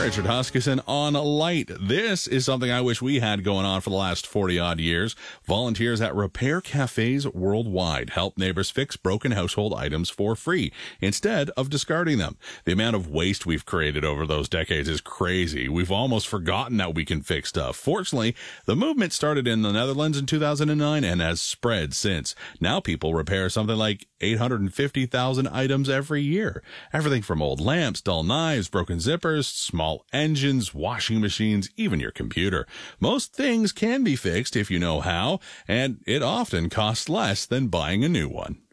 Richard Huskisson on Light. This is something I wish we had going on for the last 40-odd years. Volunteers at repair cafes worldwide help neighbors fix broken household items for free instead of discarding them. The amount of waste we've created over those decades is crazy. We've almost forgotten that we can fix stuff. Fortunately, the movement started in the Netherlands in 2009 and has spread since. Now people repair something like 850,000 items every year. Everything from old lamps, dull knives, broken zippers, small engines, washing machines, even your computer. Most things can be fixed if you know how, and it often costs less than buying a new one.